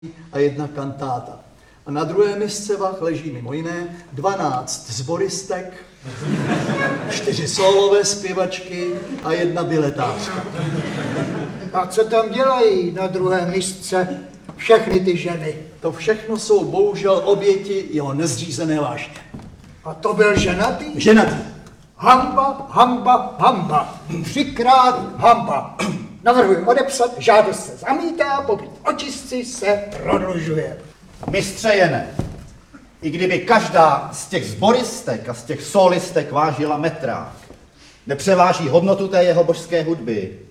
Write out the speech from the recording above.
a jedna kantáta. A na druhé misce vah leží mimo jiné 12 sboristek, 4 sólové zpěvačky a jedna biletářka. A co tam dělají na druhé misce všechny ty ženy? To všechno jsou bohužel oběti jeho nezřízené vášně. A to byl ženatý? Ženatý. Hamba, hamba, hamba. 3krát hamba. Navrhuji odepsat, žádost se zamítá, pobyt očistci se prodlužuje. Mistře Jene, i kdyby každá z těch sboristek a z těch solistek vážila metrák, nepřeváží hodnotu té jeho božské hudby,